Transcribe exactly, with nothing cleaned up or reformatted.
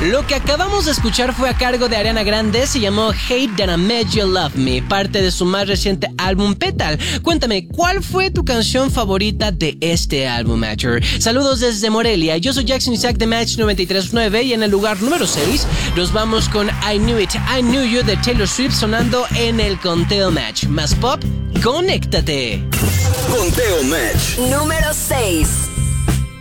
Lo que acabamos de escuchar fue a cargo de Ariana Grande, se llamó Hate That I Made You Love Me, parte de su más reciente álbum Petal. Cuéntame, ¿cuál fue tu canción favorita de este álbum, Matcher? Saludos desde Morelia, yo soy Jackson Isaac de Match noventa y tres punto nueve y en el lugar número seis nos vamos con I Knew It, I Knew You de Taylor Swift sonando en el Conteo Match. Más pop, conéctate. Conteo Match número seis.